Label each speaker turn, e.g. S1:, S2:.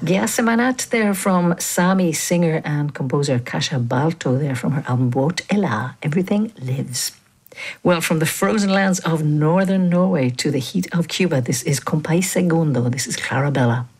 S1: Giasemanat there from Sami singer and composer Kasia Balto there from her album Vot Ella, Everything Lives. Well, from the frozen lands of northern Norway to the heat of Cuba, this is Compay Segundo, this is Clarabella.